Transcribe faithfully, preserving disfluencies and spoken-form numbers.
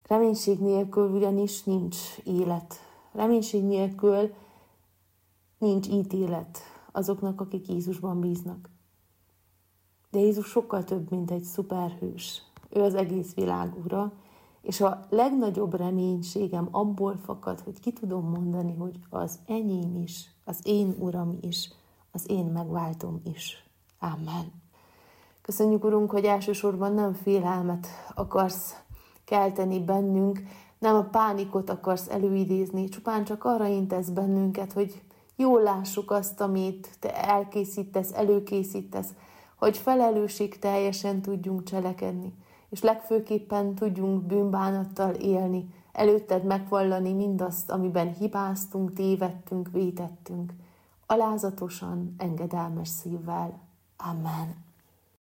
Reménység nélkül ugyanis nincs élet. Reménység nélkül nincs ítélet azoknak, akik Jézusban bíznak. De Jézus sokkal több, mint egy szuperhős. Ő az egész világ ura, és a legnagyobb reménységem abból fakad, hogy ki tudom mondani, hogy az enyém is, az én uram is, az én megváltom is. Amen. Köszönjük, Urunk, hogy elsősorban nem félelmet akarsz kelteni bennünk, nem a pánikot akarsz előidézni, csupán csak arra intesz bennünket, hogy jól lássuk azt, amit te elkészítesz, előkészítesz, hogy felelősség teljesen tudjunk cselekedni, és legfőképpen tudjunk bűnbánattal élni, előtted megvallani mindazt, amiben hibáztunk, tévedtünk, vétettünk, alázatosan, engedelmes szívvel. Amen.